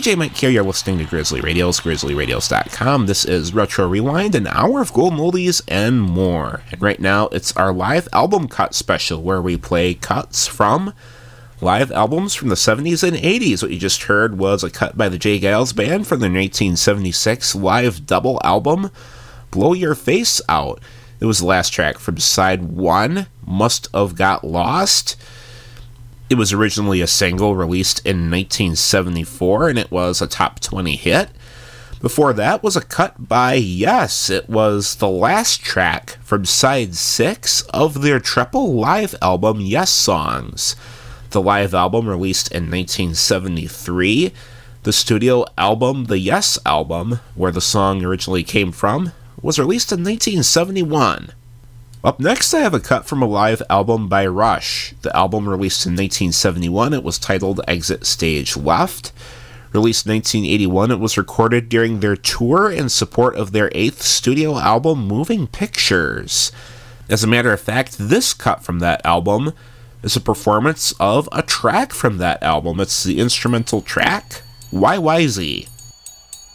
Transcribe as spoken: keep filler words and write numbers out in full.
J Mike here. You're listening to Grizzly Radios, grizzly radios dot com. This is Retro Rewind, an hour of golden oldies and more. And right now, it's our live album cut special, where we play cuts from live albums from the seventies and eighties. What you just heard was a cut by the J. Geils Band from their nineteen seventy-six live double album, Blow Your Face Out. It was the last track from side one, Must Have Got Lost. It was originally a single released in nineteen seventy-four, and it was a top twenty hit. Before that was a cut by Yes. It was the last track from side six of their triple live album, Yes Songs. The live album released in nineteen seventy-three. The studio album, the Yes album, where the song originally came from, was released in nineteen seventy-one. Up next, I have a cut from a live album by Rush. The album released in nineteen seventy-one, it was titled Exit Stage Left. Released in nineteen eighty-one, it was recorded during their tour in support of their eighth studio album, Moving Pictures. As a matter of fact, this cut from that album is a performance of a track from that album. It's the instrumental track, Y Y Z.